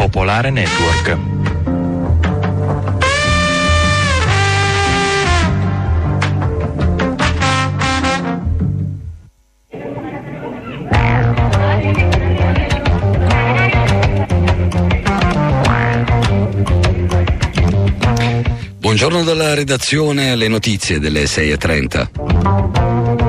Popolare Network. Buongiorno dalla redazione, alle notizie delle 6:30.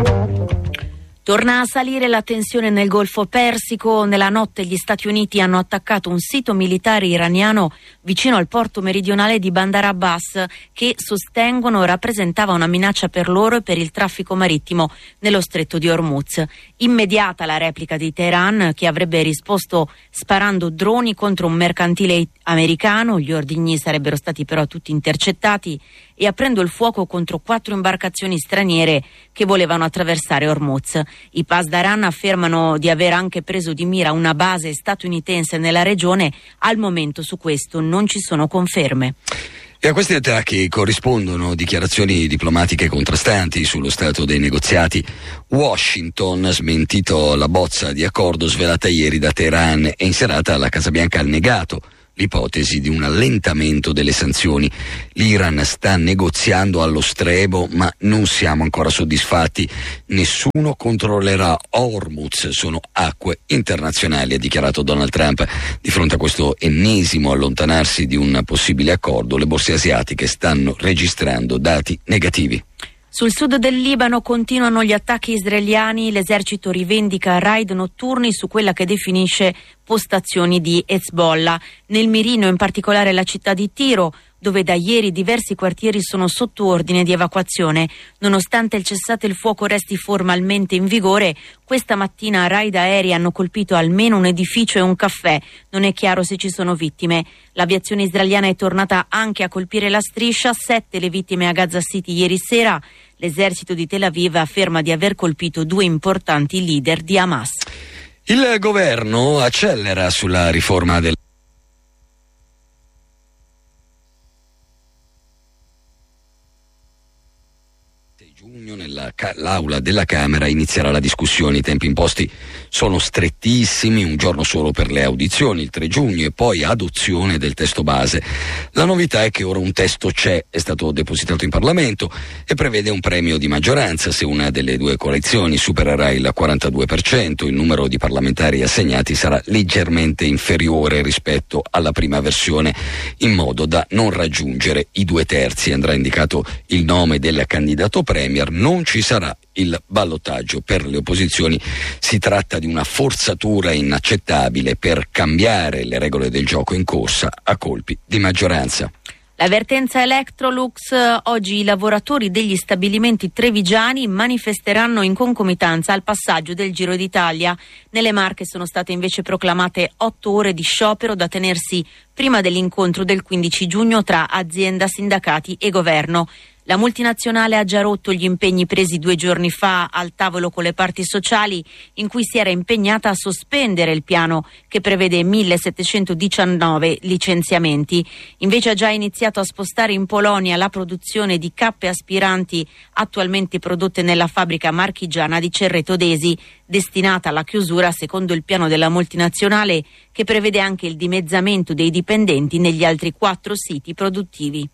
Torna a salire la tensione nel Golfo Persico. Nella notte gli Stati Uniti hanno attaccato un sito militare iraniano vicino al porto meridionale di Bandar Abbas, che sostengono rappresentava una minaccia per loro e per il traffico marittimo nello stretto di Hormuz. Immediata la replica di Teheran, che avrebbe risposto sparando droni contro un mercantile americano. Gli ordigni sarebbero stati però tutti intercettati, e aprendo il fuoco contro 4 imbarcazioni straniere che volevano attraversare Hormuz. I Pasdaran affermano di aver anche preso di mira una base statunitense nella regione. Al momento su questo non ci sono conferme. E a questi attacchi corrispondono dichiarazioni diplomatiche contrastanti sullo stato dei negoziati. Washington ha smentito la bozza di accordo svelata ieri da Teheran, e in serata la Casa Bianca ha negato l'ipotesi di un allentamento delle sanzioni. L'Iran sta negoziando allo strebo, ma non siamo ancora soddisfatti. Nessuno controllerà Hormuz, sono acque internazionali, ha dichiarato Donald Trump. Di fronte a questo ennesimo allontanarsi di un possibile accordo, le borse asiatiche stanno registrando dati negativi. Sul sud del Libano continuano gli attacchi israeliani. L'esercito rivendica raid notturni su quella che definisce postazioni di Hezbollah. Nel mirino in particolare la città di Tiro, dove da ieri diversi quartieri sono sotto ordine di evacuazione. Nonostante il cessate il fuoco resti formalmente in vigore, questa mattina raid aerei hanno colpito almeno un edificio e un caffè. Non è chiaro se ci sono vittime. L'aviazione israeliana è tornata anche a colpire la striscia. 7 le vittime a Gaza City ieri sera. L'esercito di Tel Aviv afferma di aver colpito 2 importanti leader di Hamas. Il governo accelera sulla riforma del giugno. Nell'aula della Camera inizierà la discussione. I tempi imposti sono strettissimi, un giorno solo per le audizioni, il 3 giugno, e poi adozione del testo base. La novità è che ora un testo c'è, è stato depositato in Parlamento e prevede un premio di maggioranza se una delle 2 coalizioni supererà il 42%. Il numero di parlamentari assegnati sarà leggermente inferiore rispetto alla prima versione, in modo da non raggiungere i 2/3. Andrà indicato il nome del candidato premier. Non ci sarà il ballottaggio per le opposizioni. Si tratta di una forzatura inaccettabile per cambiare le regole del gioco in corsa a colpi di maggioranza. L'avvertenza Electrolux. Oggi i lavoratori degli stabilimenti trevigiani manifesteranno in concomitanza al passaggio del Giro d'Italia. Nelle Marche sono state invece proclamate 8 ore di sciopero da tenersi prima dell'incontro del 15 giugno tra azienda, sindacati e governo. La multinazionale ha già rotto gli impegni presi 2 giorni fa al tavolo con le parti sociali, in cui si era impegnata a sospendere il piano che prevede 1719 licenziamenti. Invece ha già iniziato a spostare in Polonia la produzione di cappe aspiranti attualmente prodotte nella fabbrica marchigiana di Cerreto d'Esi, destinata alla chiusura secondo il piano della multinazionale, che prevede anche il dimezzamento dei dipendenti negli altri 4 siti produttivi.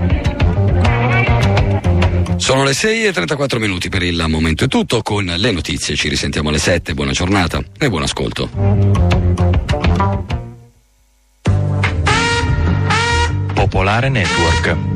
Sono le 6:34 per il momento è tutto. Con le notizie ci risentiamo alle 7. Buona giornata e buon ascolto. Popolare Network.